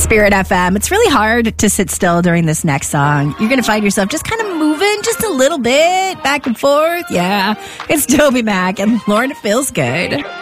Spirit FM. It's really hard to sit still during this next song. You're going to find yourself just kind of moving just a little bit back and forth. Yeah, it's Toby Mac and Lauren. It feels good.